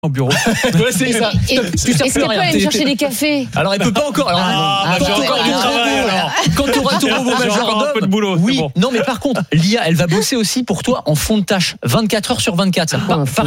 au bureau. C'est ça. Est-ce qu'elle peut aller me chercher des cafés? Alors, elle peut pas encore. J'ai encore du travail. Quand tu auras ton robot majordome, un peu de boulot. oui. Bon. Non, mais par contre, l'IA, elle va bosser aussi pour toi en fond de tâche, 24 heures sur 24. Par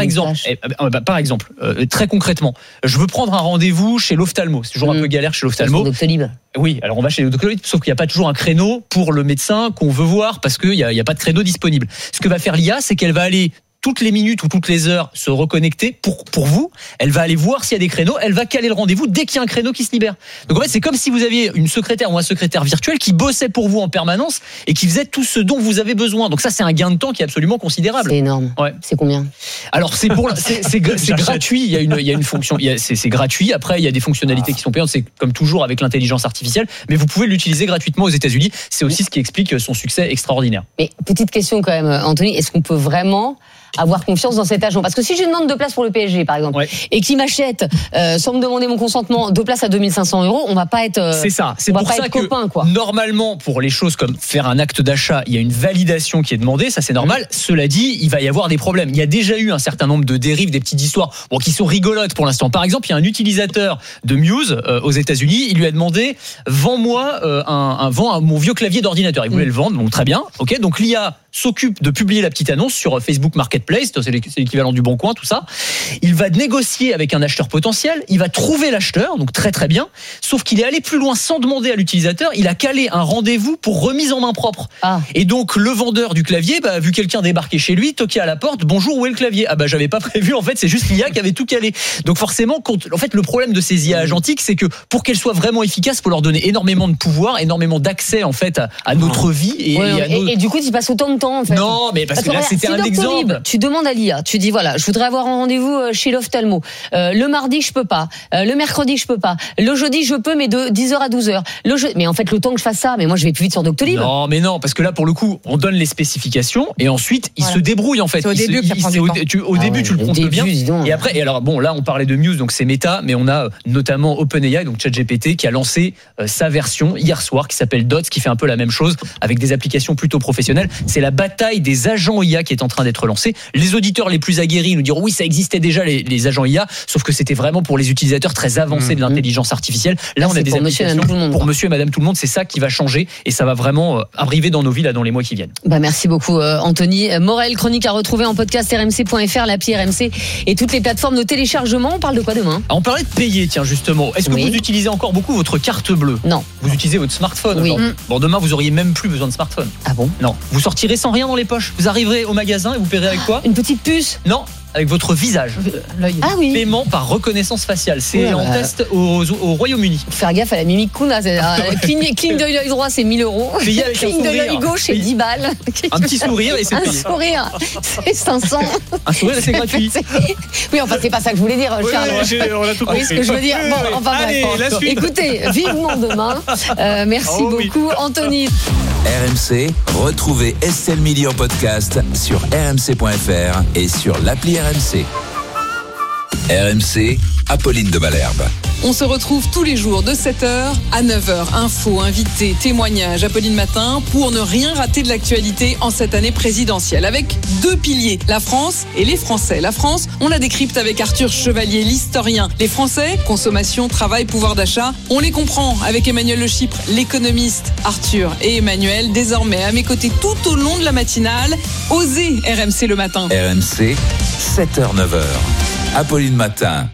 exemple, très concrètement, je veux prendre un rendez-vous chez l'ophtalmo. C'est toujours un peu galère chez l'ophtalmo. Doctolib. Oui, alors on va chez le Doctolib, sauf qu'il n'y a pas toujours un créneau pour le médecin qu'on veut voir parce qu'il n'y a pas de créneau disponible. Ce que va faire l'IA, c'est qu'elle va aller toutes les minutes ou toutes les heures se reconnecter pour vous. Elle va aller voir s'il y a des créneaux. Elle va caler le rendez-vous dès qu'il y a un créneau qui se libère. Donc en fait, c'est comme si vous aviez une secrétaire ou un secrétaire virtuel qui bossait pour vous en permanence et qui faisait tout ce dont vous avez besoin. Donc ça, c'est un gain de temps qui est absolument considérable. C'est énorme. Ouais. C'est combien? Alors c'est gratuit. Il y a une fonction. C'est gratuit. Après, il y a des fonctionnalités qui sont payantes. C'est comme toujours avec l'intelligence artificielle. Mais vous pouvez l'utiliser gratuitement aux États-Unis. C'est aussi ce qui explique son succès extraordinaire. Mais petite question quand même, Anthony. Est-ce qu'on peut vraiment avoir confiance dans cet agent? Parce que si je lui demande 2 places pour le PSG, par exemple, et qu'il m'achète, sans me demander mon consentement, 2 places à 2 500 €, on va pas être. C'est ça. C'est pour ça que copains, quoi. Normalement, pour les choses comme faire un acte d'achat, il y a une validation qui est demandée. Ça, c'est normal. Cela dit, il va y avoir des problèmes. Il y a déjà eu un certain nombre de dérives, des petites histoires, qui sont rigolotes pour l'instant. Par exemple, il y a un utilisateur de Muse aux États-Unis. Il lui a demandé vends-moi mon vieux clavier d'ordinateur. Il voulait le vendre. Donc très bien. Ok. Donc l'IA s'occupe de publier la petite annonce sur Facebook Marketplace, c'est l'équivalent du Bon Coin, tout ça. Il va négocier avec un acheteur potentiel, il va trouver l'acheteur, donc très très bien, sauf qu'il est allé plus loin sans demander à l'utilisateur, il a calé un rendez-vous pour remise en main propre. Et donc le vendeur du clavier, vu quelqu'un débarquer chez lui, toquer à la porte, bonjour, où est le clavier? J'avais pas prévu, en fait c'est juste l'IA qui avait tout calé. Donc forcément, en fait le problème de ces IA agentiques, c'est que pour qu'elles soient vraiment efficaces, il faut leur donner énormément de pouvoir, énormément d'accès en fait à notre vie. Et du coup, tu passes autant de temps en fait. Non, mais parce que là c'était un exemple. Tu demandes à l'IA, tu dis voilà, je voudrais avoir un rendez-vous chez l'ophtalmo. Le mardi je peux pas, le mercredi je peux pas, le jeudi je peux mais de 10h à 12h. Mais en fait le temps que je fasse ça, mais moi je vais plus vite sur Doctolib. Non, parce que là pour le coup, on donne les spécifications et ensuite il se débrouille en fait. C'est au début que ça prend du temps. Au début tu le comptes bien. Et après, alors là on parlait de Muse, donc c'est Meta, mais on a notamment OpenAI, donc ChatGPT, qui a lancé sa version hier soir qui s'appelle Dots, qui fait un peu la même chose avec des applications plutôt professionnelles. C'est la bataille des agents IA qui est en train d'être lancée. Les auditeurs les plus aguerris nous diront oui, ça existait déjà les agents IA, sauf que c'était vraiment pour les utilisateurs très avancés de l'intelligence artificielle. Là, on a des applications pour monsieur et madame tout le monde. C'est ça qui va changer et ça va vraiment arriver dans nos vies là dans les mois qui viennent. Merci beaucoup Anthony. Morel, chronique à retrouver en podcast rmc.fr, l'appli RMC et toutes les plateformes de téléchargement. On parle de quoi demain? On parlait de payer, tiens justement. Est-ce que vous utilisez encore beaucoup votre carte bleue? Non. Vous utilisez votre smartphone? Oui. Bon, demain vous auriez même plus besoin de smartphone. Ah bon? Non. Vous sortirez sans rien dans les poches. Vous arriverez au magasin et vous paierez avec quoi? Une petite puce? Non. Avec votre visage. L'œil. Ah oui. Paiement par reconnaissance faciale. C'est en test au Royaume-Uni. Faire gaffe à la mimique Kuna. Cligne de l'œil droit, c'est 1 000 €. Cligne de l'œil gauche, c'est 10 balles. Un petit sourire et c'est payé. Un sourire, c'est 500. Un sourire, c'est gratuit. Oui, enfin, c'est pas ça que je voulais dire, Charles. On a tout compris. Oui, ce que je veux dire. Bon, enfin, allez, bref. Écoutez, vivement demain. Merci beaucoup, Anthony. RMC, retrouvez Estelle Midi en podcast sur rmc.fr et sur l'appli RMC. RMC, Apolline de Malherbe. On se retrouve tous les jours de 7h à 9h. Infos, invités, témoignages, Apolline Matin, pour ne rien rater de l'actualité en cette année présidentielle. Avec 2 piliers, la France et les Français. La France, on la décrypte avec Arthur Chevalier, l'historien. Les Français, consommation, travail, pouvoir d'achat, on les comprend avec Emmanuel Le Chypre, l'économiste. Arthur et Emmanuel, désormais à mes côtés tout au long de la matinale. Osez RMC le matin. RMC, 7h-9h. Apolline Matin.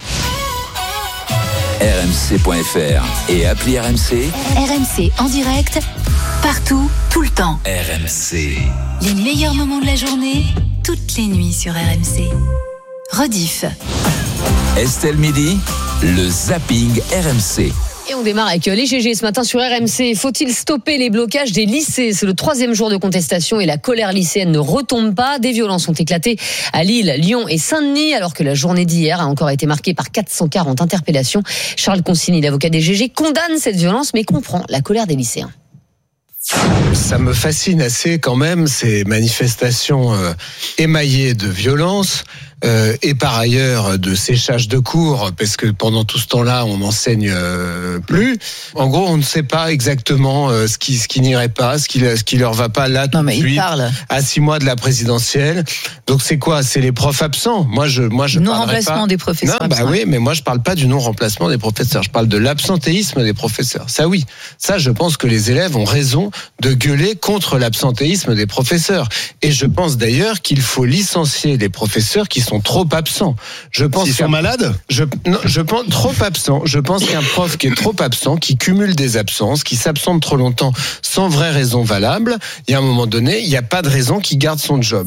rmc.fr et appli RMC. RMC en direct, partout, tout le temps. RMC. Les meilleurs moments de la journée, toutes les nuits sur RMC. Rediff. Estelle Midi, le zapping RMC. Et on démarre avec les GG ce matin sur RMC. Faut-il stopper les blocages des lycées? C'est le 3e jour de contestation et la colère lycéenne ne retombe pas. Des violences ont éclaté à Lille, Lyon et Saint-Denis, alors que la journée d'hier a encore été marquée par 440 interpellations. Charles Consigny, l'avocat des GG, condamne cette violence mais comprend la colère des lycéens. Ça me fascine assez quand même, ces manifestations émaillées de violence. et par ailleurs de séchage de cours, parce que pendant tout ce temps-là, on n'enseigne plus. En gros, on ne sait pas exactement ce qui n'irait pas, ce qui leur va pas là tout de suite, à 6 mois de la présidentielle. Donc c'est quoi ? C'est les profs absents. Moi, je non-remplacement des professeurs. Non, oui, mais moi je parle pas du non-remplacement des professeurs. Je parle de l'absentéisme des professeurs. Ça, oui. Ça, je pense que les élèves ont raison de gueuler contre l'absentéisme des professeurs. Et je pense d'ailleurs qu'il faut licencier les professeurs qui sont trop absents. Je pense S'ils sont malades ? Je pense trop absents. Je pense qu'un prof qui est trop absent, qui cumule des absences, qui s'absente trop longtemps sans vraie raison valable, il y a un moment donné, il n'y a pas de raison qu'il garde son job.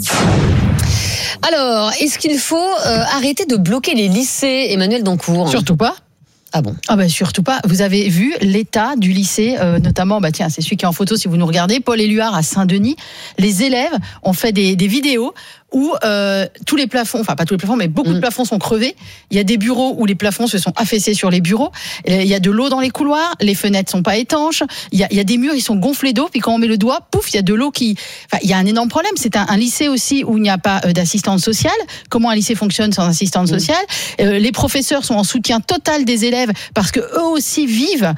Alors, est-ce qu'il faut arrêter de bloquer les lycées, Emmanuel Dancourt ? Surtout pas. Ah bon ? Ah ben surtout pas. Vous avez vu l'état du lycée, notamment, tiens, c'est celui qui est en photo si vous nous regardez, Paul Éluard à Saint-Denis. Les élèves ont fait des vidéos où tous les plafonds, enfin pas tous les plafonds, mais beaucoup de plafonds sont crevés. Il y a des bureaux où les plafonds se sont affaissés sur les bureaux. Il y a de l'eau dans les couloirs. Les fenêtres sont pas étanches. Il y a des murs, ils sont gonflés d'eau. Puis quand on met le doigt, pouf, il y a de l'eau qui. Enfin, il y a un énorme problème. C'est un lycée aussi où il n'y a pas d'assistante sociale. Comment un lycée fonctionne sans assistante sociale ? Les professeurs sont en soutien total des élèves parce que eux aussi vivent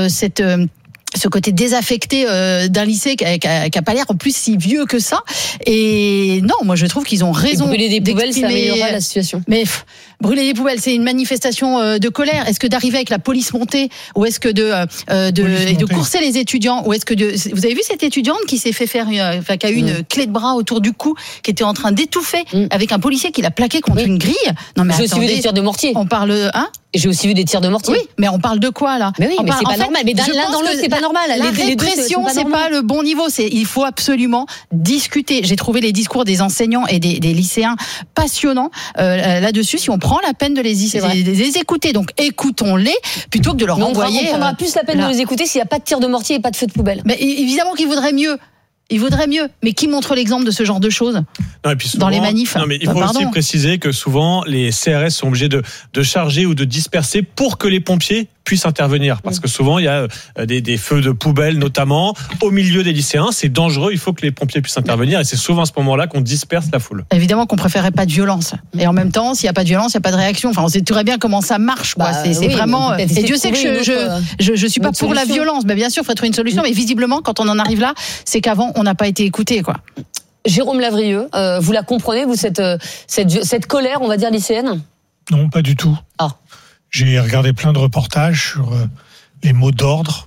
ce côté désaffecté d'un lycée qui a pas l'air en plus si vieux que ça. Et non, moi je trouve qu'ils ont raison. Brûler des poubelles, ça améliorera la situation. Mais brûler des poubelles, c'est une manifestation de colère. Est-ce que d'arriver avec la police montée, ou est-ce que de courser les étudiants, ou est-ce que vous avez vu cette étudiante qui s'est fait faire, qui a eu une clé de bras autour du cou, qui était en train d'étouffer avec un policier qui l'a plaqué contre une grille. Non mais j'ai aussi vu des tirs de mortier. On parle J'ai aussi vu des tirs de mortier. Oui, mais on parle de quoi là ? Mais oui, mais c'est pas normal. Mais l'un dans l'autre, c'est pas normal. La répression, c'est pas le bon niveau. Il faut absolument discuter. J'ai trouvé les discours des enseignants et des lycéens passionnants là-dessus. Si on prend la peine de les écouter, donc écoutons-les plutôt que de leur envoyer. On prendra plus la peine de les écouter s'il n'y a pas de tir de mortier et pas de feu de poubelle. Mais évidemment qu'il vaudrait mieux. Il vaudrait mieux. Mais qui montre l'exemple de ce genre de choses dans les manifs ? Non, mais il faut aussi préciser que souvent, les CRS sont obligés de charger ou de disperser pour que les pompiers puissent intervenir. Parce que souvent, il y a des feux de poubelle, notamment, au milieu des lycéens. C'est dangereux, il faut que les pompiers puissent intervenir. Et c'est souvent à ce moment-là qu'on disperse la foule. Évidemment qu'on préférait pas de violence. Et en même temps, s'il n'y a pas de violence, il n'y a pas de réaction. Enfin, on sait très bien comment ça marche. Quoi. C'est vraiment... Et Dieu sait que je suis pas pour la violence. Mais bien sûr, il faut trouver une solution. Mais visiblement, quand on en arrive là, c'est qu'avant, on n'a pas été écouté, quoi. Jérôme Lavrieux, vous la comprenez, vous, cette colère, on va dire, lycéenne ? Non, pas du tout. Ah. J'ai regardé plein de reportages sur les mots d'ordre.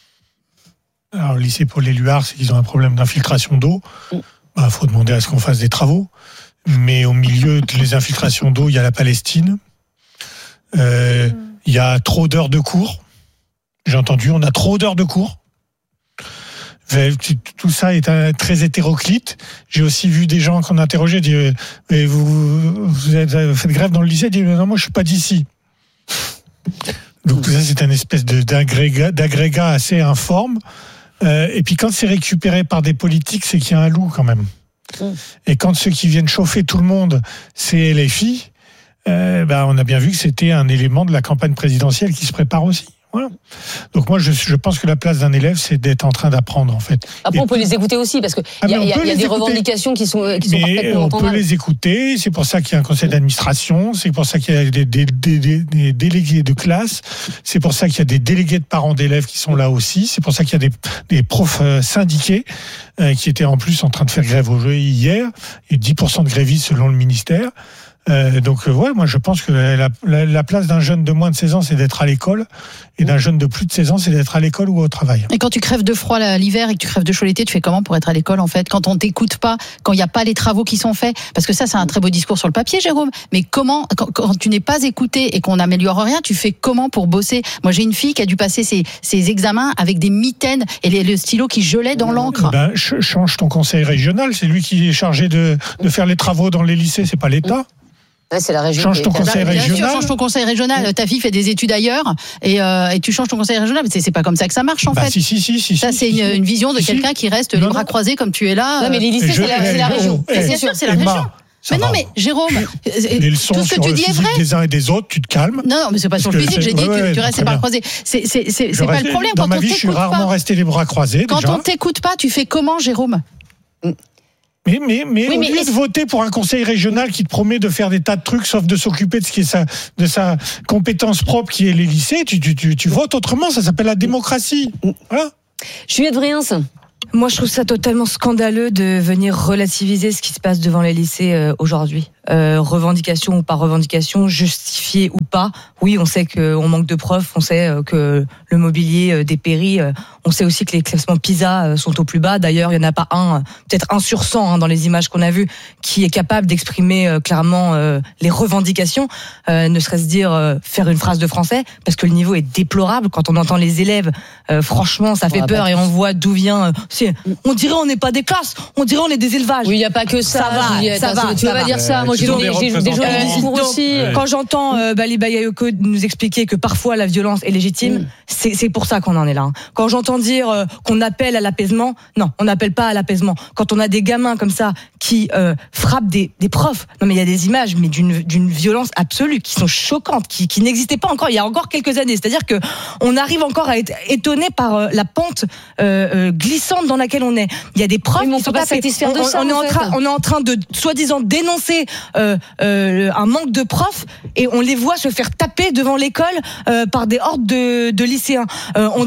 Alors, le lycée Paul Éluard, c'est qu'ils ont un problème d'infiltration d'eau. Faut demander à ce qu'on fasse des travaux. Mais au milieu de les infiltrations d'eau, il y a la Palestine. Il y a trop d'heures de cours. J'ai entendu, on a trop d'heures de cours. Tout ça est très hétéroclite. J'ai aussi vu des gens qu'on interrogeait dire mais vous faites grève dans le lycée, dit non, moi je suis pas d'ici. Donc tout ça c'est un espèce d'agrégat assez informe. Et puis quand c'est récupéré par des politiques, c'est qu'il y a un loup quand même. Et quand ceux qui viennent chauffer tout le monde, c'est LFI, on a bien vu que c'était un élément de la campagne présidentielle qui se prépare aussi. Voilà. Donc moi je pense que la place d'un élève c'est d'être en train d'apprendre en fait. Après on peut les écouter aussi parce que il y a des revendications qui sont parfaitement entendables. On peut les écouter, c'est pour ça qu'il y a un conseil d'administration, c'est pour ça qu'il y a des délégués de classe, c'est pour ça qu'il y a des délégués de parents d'élèves qui sont là aussi, c'est pour ça qu'il y a des profs syndiqués qui étaient en plus en train de faire grève au jeu hier, et 10% de grévistes selon le ministère. Moi je pense que la place d'un jeune de moins de 16 ans c'est d'être à l'école, et d'un jeune de plus de 16 ans c'est d'être à l'école ou au travail. Et quand tu crèves de froid l'hiver et que tu crèves de chaud l'été, tu fais comment pour être à l'école en fait, quand on t'écoute pas, quand il n'y a pas les travaux qui sont faits? Parce que ça c'est un très beau discours sur le papier, Jérôme, mais comment, quand tu n'es pas écouté et qu'on n'améliore rien, tu fais comment pour bosser? Moi j'ai une fille qui a dû passer ses examens avec des mitaines et le stylo qui gelait dans l'encre. Change ton conseil régional, c'est lui qui est chargé de faire les travaux dans les lycées, c'est pas l'État. Ouais, c'est la région. Change ton conseil régional. Bien sûr, change ton conseil régional. Ta fille fait des études ailleurs et tu changes ton conseil régional. Mais c'est pas comme ça que ça marche en fait. Si. Ça c'est une vision de quelqu'un qui reste les bras croisés comme tu es là. Non mais les lycées c'est la région. Bien sûr, c'est la région. Mais non, mais Jérôme, les leçons tout ce que tu dis est vrai. Des uns et des autres, tu te calmes. Non, mais c'est pas sur le physique. J'ai dit tu restes les bras croisés. C'est pas le problème. Dans ma vie, je suis rarement resté les bras croisés. Quand on t'écoute pas, tu fais comment, Jérôme? Mais au lieu de voter pour un conseil régional qui te promet de faire des tas de trucs, sauf de s'occuper de ce qui est de sa compétence propre, qui est les lycées, tu votes autrement. Ça s'appelle la démocratie. Voilà. Juliette Vriens. Moi, je trouve ça totalement scandaleux de venir relativiser ce qui se passe devant les lycées aujourd'hui. Revendication ou pas revendication, justifiée ou pas. Oui, on sait qu'on manque de profs, on sait que le mobilier dépérit. On sait aussi que les classements PISA sont au plus bas. D'ailleurs, il n'y en a pas peut-être 1 sur 100 dans les images qu'on a vues, qui est capable d'exprimer clairement les revendications. Ne serait-ce dire faire une phrase de français, parce que le niveau est déplorable. Quand on entend les élèves, franchement, ça fait peur et on voit d'où vient. On dirait on n'est pas des classes, on dirait on est des élevages. Oui, il n'y a pas que ça. Ça va. Tu vas pas dire ça. Moi, j'ai des jolis discours aussi. Quand j'entends Bali Bayayoko nous expliquer que parfois la violence est légitime, c'est pour ça qu'on en est là. Quand j'entends dire qu'on appelle à l'apaisement, non, on n'appelle pas à l'apaisement. Quand on a des gamins comme ça qui frappent des profs, non mais il y a des images mais d'une violence absolue qui sont choquantes, qui n'existaient pas encore il y a encore quelques années. C'est-à-dire que on arrive encore à être étonné par la pente glissante dans laquelle on est. Il y a des profs qui sont pas satisfaits de ça. On est en train de soi-disant dénoncer un manque de profs et on les voit se faire taper devant l'école par des hordes de lycéens. On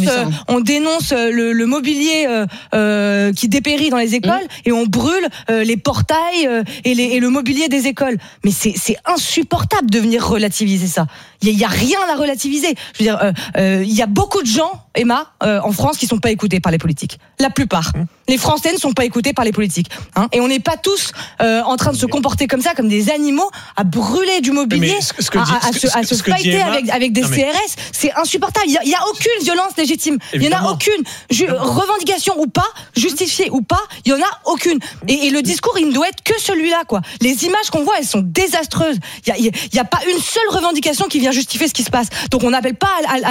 dénonce le mobilier qui dépérit dans les écoles et on brûle les portails et le mobilier des écoles. Mais c'est insupportable de venir relativiser ça. Il y a rien à relativiser. Je veux dire, il y a beaucoup de gens, Emma, en France, qui sont pas écoutés par les politiques. La plupart. Les Français ne sont pas écoutés par les politiques. Et on n'est pas tous en train de se comporter comme ça, comme des animaux, à brûler du mobilier, à se fighter avec des CRS. C'est insupportable. Il y a aucune violence légitime. Évidemment. Il y en a aucune. Revendication ou pas, justifiée ou pas, il y en a aucune. Et le discours, il ne doit être que celui-là, quoi. Les images qu'on voit, elles sont désastreuses. Il y a pas une seule revendication qui vient justifier ce qui se passe. Donc on n'appelle pas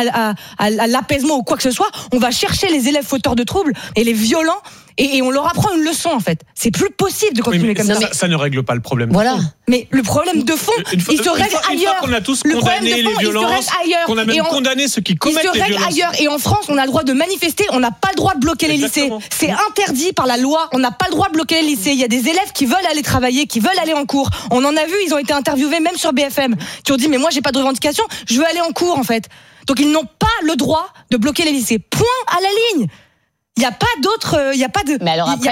à l'apaisement ou quoi que ce soit. On va chercher les élèves fauteurs de troubles et les violents et on leur apprend une leçon en fait. C'est plus possible de continuer comme ça. Ça ne règle pas le problème. Voilà. Mais le problème de fond, il se règle ailleurs. Une fois qu'on a tous condamné les violences, qu'on a même condamné ceux qui commettent les violences. Il se règle ailleurs. Et en France, on a le droit de manifester. On n'a pas le droit de bloquer les lycées. C'est interdit par la loi. On n'a pas le droit de bloquer les lycées. Il y a des élèves qui veulent aller travailler, qui veulent aller en cours. On en a vu. Ils ont été interviewés même sur BFM, qui ont dit mais moi j'ai pas de revendication. Je veux aller en cours en fait. Donc ils n'ont pas le droit de bloquer les lycées. Point à la ligne. Il n'y a pas d'autre, il y a pas de, mais alors après,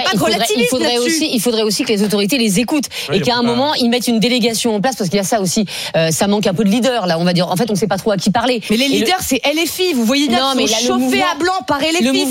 il faudrait aussi que les autorités les écoutent et qu'à un moment ils mettent une délégation en place parce qu'il y a ça aussi, ça manque un peu de leader là, on va dire. En fait, on ne sait pas trop à qui parler. Mais les leaders, c'est LFI. Vous voyez bien qu'ils sont chauffés à blanc par LFI.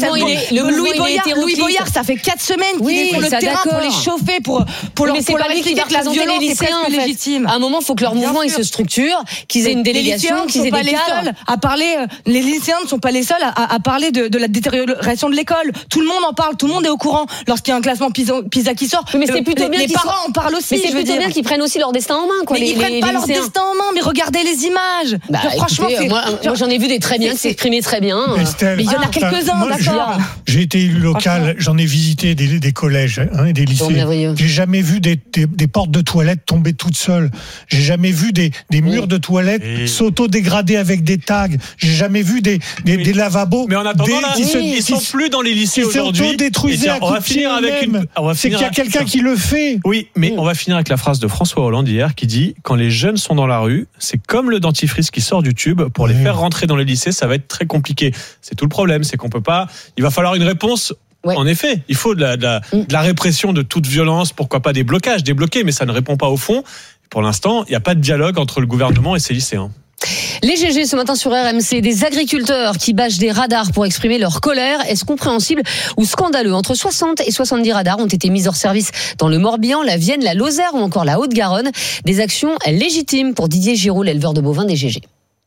Louis Boyard, ça fait 4 semaines qu'il est sur le terrain pour les chauffer, pour leur expliquer que la violence est presque légitime. À un moment, il faut que leur mouvement il se structure, qu'ils aient une délégation, qu'ils aient des cadres. Les lycéens ne sont pas les seuls à parler de la détérioration de l'école. Tout le monde en parle, tout le monde est au courant lorsqu'il y a un classement PISA qui sort. Mais c'est plutôt bien les parents en parlent aussi. Mais c'est plutôt bien qu'ils prennent aussi leur destin en main, quoi. Mais ils prennent pas leur destin en main, mais regardez les images. Franchement, moi j'en ai vu des très bien qui s'exprimaient très bien. Mais il y en a quelques-uns, d'accord. J'ai été élu local, j'en ai visité des collèges et des lycées. J'ai jamais vu des portes de toilettes tomber toutes seules. J'ai jamais vu des murs de toilettes s'auto-dégrader avec des tags. J'ai jamais vu des lavabos. Mais en attendant, là, ils sont plus dans les lycées aujourd'hui. On va finir avec c'est qu'il y a quelqu'un qui le fait. Oui, mais on va finir avec la phrase de François Hollande hier qui dit quand les jeunes sont dans la rue, c'est comme le dentifrice qui sort du tube. Pour les faire rentrer dans les lycées, ça va être très compliqué. C'est tout le problème, c'est qu'on peut pas. Il va falloir une réponse. Ouais. En effet, il faut de la répression de toute violence, pourquoi pas des blocages, débloquer, mais ça ne répond pas au fond. Pour l'instant, il n'y a pas de dialogue entre le gouvernement et ses lycéens. Les GG ce matin sur RMC, des agriculteurs qui bâchent des radars pour exprimer leur colère. Est-ce compréhensible ou scandaleux? Entre 60 et 70 radars ont été mis hors service dans le Morbihan, la Vienne, la Lozère ou encore la Haute-Garonne. Des actions légitimes pour Didier Giraud, l'éleveur de bovins des GG.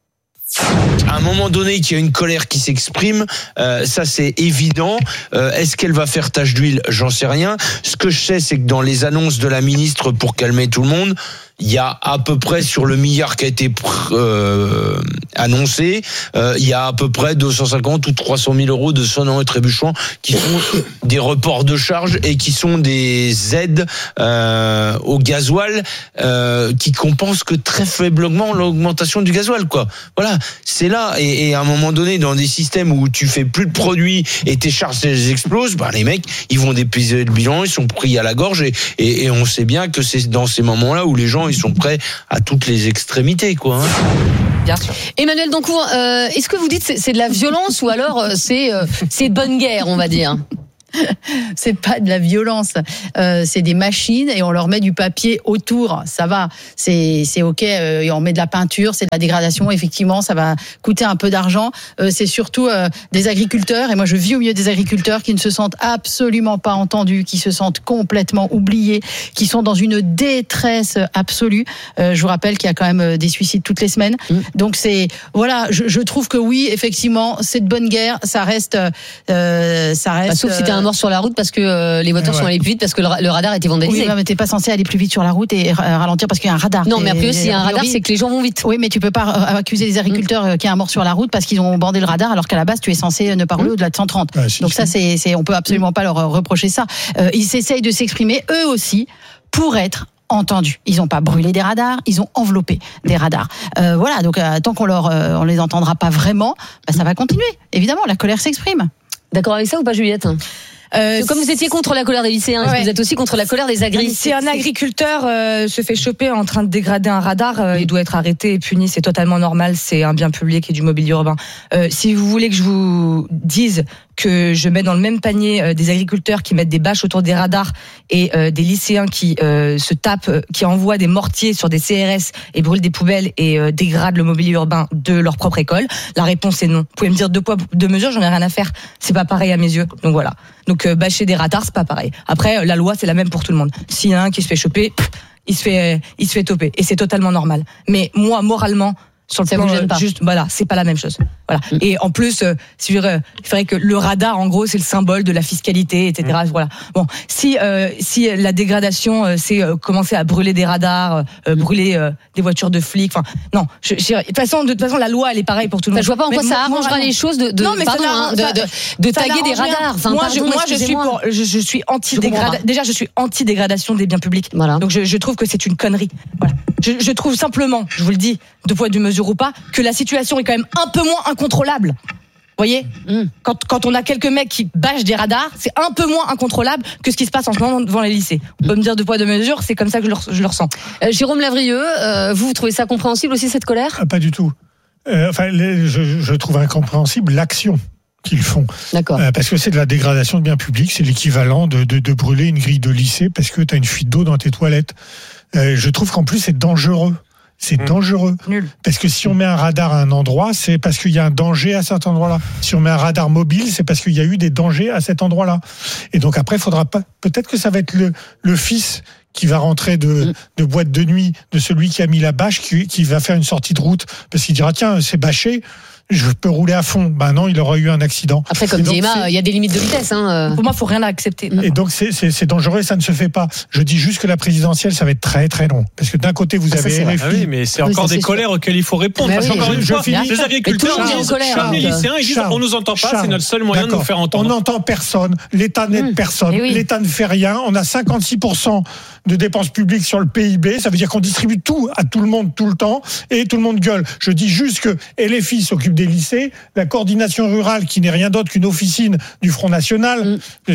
À un moment donné, qu'il y a une colère qui s'exprime, ça c'est évident. Est-ce qu'elle va faire tache d'huile? J'en sais rien. Ce que je sais, c'est que dans les annonces de la ministre pour calmer tout le monde, il y a à peu près sur le milliard qui a été annoncé, il y a à peu près 250 ou 300 000 euros de sonnants et trébuchants qui sont des reports de charges et qui sont des aides au gasoil qui compensent que très faiblement l'augmentation du gasoil, quoi. Voilà, c'est là. Et à un moment donné, dans des systèmes où tu fais plus de produits et tes charges elles explosent, les mecs, ils vont dépeser le bilan, ils sont pris à la gorge et on sait bien que c'est dans ces moments-là où les gens ils sont prêts à toutes les extrémités, quoi. Bien sûr. Emmanuel Dancourt, est-ce que vous dites c'est de la violence ou alors c'est de bonne guerre, on va dire? C'est pas de la violence, c'est des machines et on leur met du papier autour, ça va, c'est ok, et on met de la peinture, c'est de la dégradation, effectivement, ça va coûter un peu d'argent, c'est surtout des agriculteurs, et moi je vis au milieu des agriculteurs qui ne se sentent absolument pas entendus, qui se sentent complètement oubliés, qui sont dans une détresse absolue. Je vous rappelle qu'il y a quand même des suicides toutes les semaines, donc c'est, voilà, je trouve que oui, effectivement, c'est de bonne guerre, ça reste sauf si t'es un mort sur la route parce que les voitures sont allés plus vite parce que le radar était vandalisé. Oui, mais t'es pas censé aller plus vite sur la route et ralentir parce qu'il y a un radar. Non, mais après, s'il y a un radar, c'est que les gens vont vite. Oui, mais tu peux pas accuser les agriculteurs qu'il y a un mort sur la route parce qu'ils ont bandé le radar alors qu'à la base, tu es censé ne pas rouler au-delà de 130. Donc ça, on peut absolument pas leur reprocher ça. Ils essayent de s'exprimer eux aussi pour être entendus. Ils n'ont pas brûlé des radars, ils ont enveloppé des radars. Voilà, donc tant qu'on les entendra pas vraiment, ça va continuer. Évidemment, la colère s'exprime. D'accord avec ça ou pas, Juliette? Comme vous étiez contre la colère des lycéens, est-ce que vous êtes aussi contre la colère des agriculteurs? Si un agriculteur se fait choper en train de dégrader un radar, il doit être arrêté et puni, c'est totalement normal, c'est un bien public et du mobilier urbain. Si vous voulez que je vous dise que je mets dans le même panier des agriculteurs qui mettent des bâches autour des radars et des lycéens qui se tapent, qui envoient des mortiers sur des CRS et brûlent des poubelles et dégradent le mobilier urbain de leur propre école, la réponse est non. Vous pouvez me dire 2 poids, 2 mesures, j'en ai rien à faire. C'est pas pareil à mes yeux. Donc voilà. Donc bâcher des radars, c'est pas pareil. Après, la loi, c'est la même pour tout le monde. S'il y en a un qui se fait choper, il se fait toper. Et c'est totalement normal. Mais moi, moralement, sur le ça plan, vous gêne pas. juste, voilà, c'est pas la même chose. Voilà. Et en plus, il faudrait que le radar, en gros, c'est le symbole de la fiscalité, etc. Voilà. Bon, si la dégradation, c'est commencer à brûler des radars, brûler des voitures de flics, enfin, non. De toute façon, la loi, elle est pareille pour tout le monde. Je vois pas en quoi ça arrangera les choses de taguer des radars. Enfin, moi, je suis anti-dégradation. Déjà, je suis anti-dégradation des biens publics. Voilà. Donc, je trouve que c'est une connerie. Voilà. Je trouve simplement, je vous le dis, 2 poids 2 mesures ou pas, que la situation est quand même un peu moins incontrôlable. Vous voyez, quand on a quelques mecs qui bâchent des radars, c'est un peu moins incontrôlable que ce qui se passe en ce moment devant les lycées. On peut me dire 2 poids 2 mesures, c'est comme ça que je le ressens. Jérôme Lavrieux, vous trouvez ça compréhensible aussi, cette colère? Pas du tout. Je trouve incompréhensible l'action qu'ils font. D'accord. Parce que c'est de la dégradation de biens publics, c'est l'équivalent de brûler une grille de lycée parce que tu as une fuite d'eau dans tes toilettes. Je trouve qu'en plus c'est dangereux. C'est dangereux. Nul. Parce que si on met un radar à un endroit, c'est parce qu'il y a un danger à cet endroit-là. Si on met un radar mobile, c'est parce qu'il y a eu des dangers à cet endroit-là. Et donc après, faudra pas. Peut-être que ça va être le fils qui va rentrer de boîte de nuit de celui qui a mis la bâche, qui va faire une sortie de route parce qu'il dira tiens, c'est bâché. Je peux rouler à fond. Ben non, il aura eu un accident. Après, comme dit Emma, il y a des limites de vitesse. Pour moi, il faut rien accepter. Et donc, c'est dangereux et ça ne se fait pas. Je dis juste que la présidentielle, ça va être très, très long. Parce que d'un côté, vous avez RFI. Ah oui, mais c'est encore des colères auxquelles il faut répondre. Parce qu'encore une fois, les agriculteurs, les lycéens, ils disent on nous entend pas, c'est notre seul moyen de nous faire entendre. On n'entend personne. L'État n'aide personne. L'État ne fait rien. On a 56% de dépenses publiques sur le PIB. Ça veut dire qu'on distribue tout à tout le monde, tout le temps. Et tout le monde gueule. Je dis juste que LFI s'occupe des lycées, la coordination rurale qui n'est rien d'autre qu'une officine du Front National.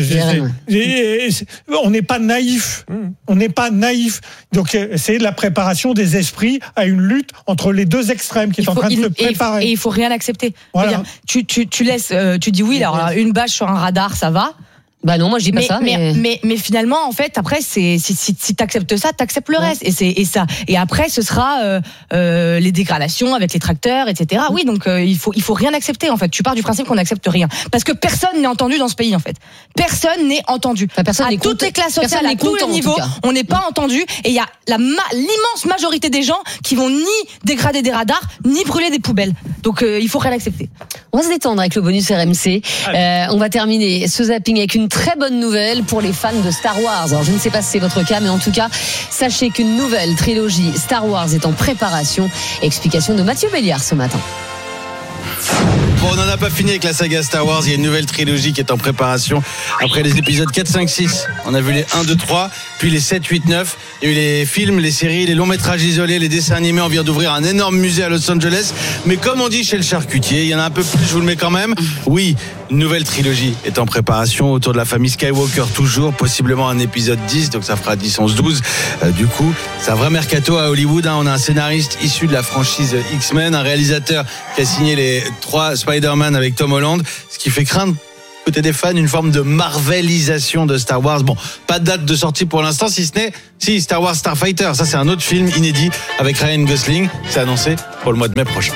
On n'est pas naïf. On n'est pas naïf. Donc c'est la préparation des esprits à une lutte entre les 2 extrêmes qui est en train de se préparer. Et il faut rien accepter. Voilà. Tu laisses, tu dis oui, alors une bâche sur un radar, ça va. Bah non, moi je dis pas ça. Mais finalement, en fait, après, si t'acceptes ça, t'acceptes le reste. Et après, ce sera les dégradations avec les tracteurs, etc. Oui, donc il faut rien accepter. En fait, tu pars du principe qu'on n'accepte rien, parce que personne n'est entendu dans ce pays. En fait, personne n'est entendu. À toutes les classes sociales, à tous les niveaux, on n'est pas entendu. Et il y a l'immense majorité des gens qui vont ni dégrader des radars, ni brûler des poubelles. Donc il faut rien accepter. On va se détendre avec le bonus RMC. On va terminer ce zapping avec une très bonne nouvelle pour les fans de Star Wars. Alors, je ne sais pas si c'est votre cas, mais en tout cas, sachez qu'une nouvelle trilogie Star Wars est en préparation. Explication de Mathieu Béliard ce matin. Bon, on n'en a pas fini avec la saga Star Wars. Il y a une nouvelle trilogie qui est en préparation. Après les épisodes 4, 5, 6, on a vu les 1, 2, 3, puis les 7, 8, 9. Il y a eu les films, les séries, les longs métrages isolés, les dessins animés. On vient d'ouvrir un énorme musée à Los Angeles. Mais comme on dit chez le charcutier, il y en a un peu plus, je vous le mets quand même. Oui, une nouvelle trilogie est en préparation autour de la famille Skywalker toujours, possiblement un épisode 10, donc ça fera 10, 11, 12. Du coup, c'est un vrai mercato à Hollywood. On a un scénariste issu de la franchise X-Men, un réalisateur qui a signé les 3 Spider-Man avec Tom Holland, ce qui fait craindre côté des fans une forme de marvelisation de Star Wars. Bon, pas de date de sortie pour l'instant, si ce n'est Star Wars Starfighter. Ça, c'est un autre film inédit avec Ryan Gosling. C'est annoncé pour le mois de mai prochain.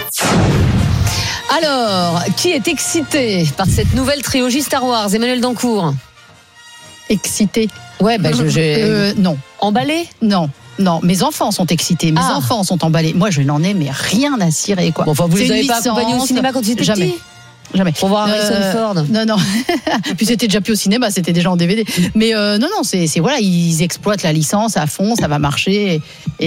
Alors, qui est excité par cette nouvelle trilogie Star Wars? Emmanuel Dancourt. Excité. Ouais, non. Emballé? Non, mes enfants sont excités, mes enfants sont emballés. Moi, je n'en ai mais rien à cirer, quoi. Bon, enfin, vous les avez pas accompagnés au cinéma quand ils étaient Jamais. petits? Jamais. Pour voir Harrison Ford. Non. Puis c'était déjà plus au cinéma, c'était déjà en DVD. Mais non, c'est voilà, ils exploitent la licence à fond, ça va marcher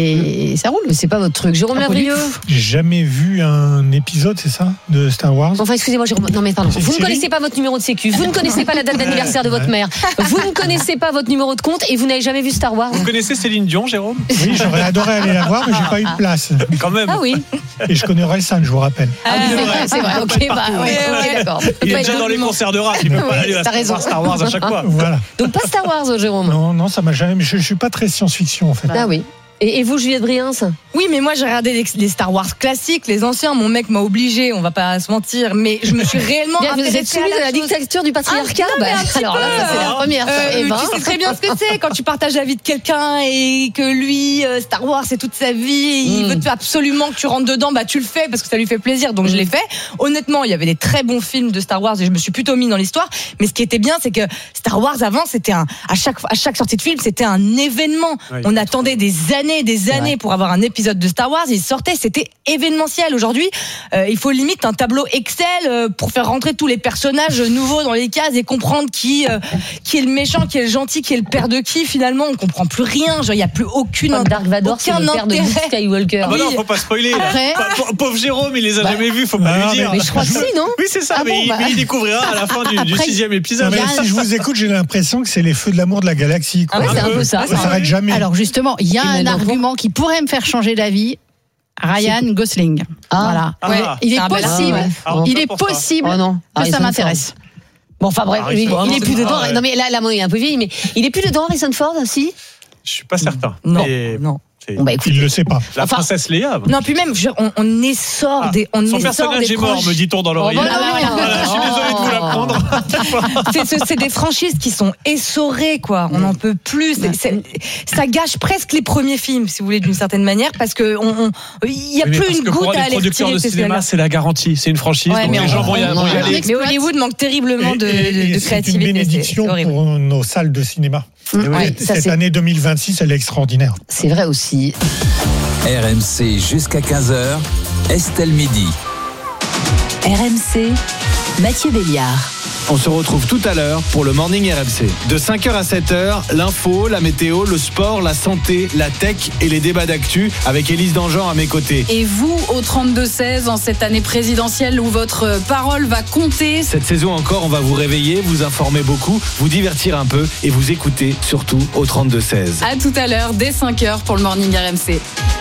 et ça roule. Mais c'est pas votre truc. Jérôme Lavrieux. J'ai jamais vu un épisode, c'est ça, de Star Wars. Enfin, excusez-moi, Jérôme. Non, mais pardon. Vous ne connaissez pas votre numéro de sécu. Vous ne connaissez pas la date d'anniversaire de votre mère. Vous ne connaissez pas votre numéro de compte et vous n'avez jamais vu Star Wars. Vous connaissez Céline Dion, Jérôme? Oui, j'aurais adoré aller la voir, mais j'ai pas eu de place. Quand même. Ah oui. Et je connais Orelsan, je vous rappelle. C'est vrai. Ok, d'accord. Il est déjà dans les concerts de rap, il ne peut pas aller à Star Wars à chaque fois. Voilà. Donc pas Star Wars, Jérôme. Non, ça m'a jamais. Mais je suis pas très science-fiction en fait. Ah oui. Et vous, Juliette Briens? Oui, mais moi j'ai regardé les Star Wars classiques, les anciens. Mon mec m'a obligé, on va pas se mentir, mais je me suis réellement Vous êtes soumise à la dictature du patriarcat? Alors là, ça c'est la première. Tu sais très bien ce que c'est quand tu partages la vie de quelqu'un et que lui, Star Wars, c'est toute sa vie, et il veut absolument que tu rentres dedans, tu le fais parce que ça lui fait plaisir, donc je l'ai fait. Honnêtement, il y avait des très bons films de Star Wars et je me suis plutôt mis dans l'histoire. Mais ce qui était bien, c'est que Star Wars avant, c'était à chaque sortie de film, c'était un événement. Oui. On attendait des années pour avoir un épisode de Star Wars, il sortait, c'était événementiel. Aujourd'hui, il faut limite un tableau Excel pour faire rentrer tous les personnages nouveaux dans les cases et comprendre qui est le méchant, qui est le gentil, qui est le père de qui. Finalement, on comprend plus rien. Genre, il y a plus Dark Vador, c'est le père de Luke Skywalker. Non, faut pas spoiler. Là. Pauvre Jérôme, il les a jamais vus, faut pas lui dire. Mais je crois que si, non? Oui, c'est ça. Mais il découvrira à la fin du 6e épisode. Mais si je vous écoute, j'ai l'impression que c'est les feux de l'amour de la galaxie. Ah ouais, c'est un peu ça. Ça s'arrête jamais. Alors justement, il y a un argument qui pourrait me faire changer d'avis. Ryan Gosling. Voilà. Il est possible. Il est possible que ça m'intéresse. Bon, enfin bref, il est plus dedans. Non mais là, il est un peu vieilli, mais il est plus dedans, Harrison Ford, si? Je suis pas certain. Non. Bon, il le sait pas. La princesse Léa. Non, puis même, on essore des. Son personnage est mort, me dit-on dans l'oreille. Je suis désolé de vous l'apprendre. C'est des franchises qui sont essorées, quoi. On n'en peut plus. Ça gâche presque les premiers films, si vous voulez, d'une certaine manière, parce que il y a plus une goutte à aller les producteurs de cinéma, c'est la garantie. C'est une franchise, donc les gens vont y aller. Mais Hollywood manque terriblement de créativité. C'est une bénédiction pour nos salles de cinéma. Cette année 2026, elle est extraordinaire. C'est vrai aussi. RMC jusqu'à 15h, Estelle Midi. RMC, Mathieu Béliard. On se retrouve tout à l'heure pour le Morning RMC. De 5h à 7h, l'info, la météo, le sport, la santé, la tech et les débats d'actu avec Élise Dangean à mes côtés. Et vous, au 32-16, en cette année présidentielle où votre parole va compter. Cette saison encore, on va vous réveiller, vous informer beaucoup, vous divertir un peu et vous écouter surtout au 32-16. À tout à l'heure, dès 5h pour le Morning RMC.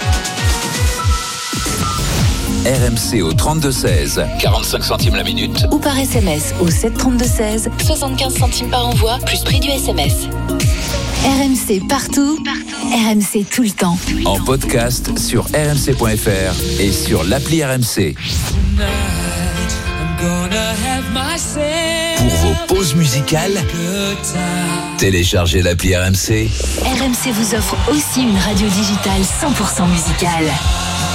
RMC au 32-16, 45 centimes la minute. Ou par SMS au 732-16, 75 centimes par envoi, plus prix du SMS. RMC partout, RMC tout le temps. En podcast sur rmc.fr et sur l'appli RMC. Pour vos pauses musicales, téléchargez l'appli RMC. RMC vous offre aussi une radio digitale 100% musicale.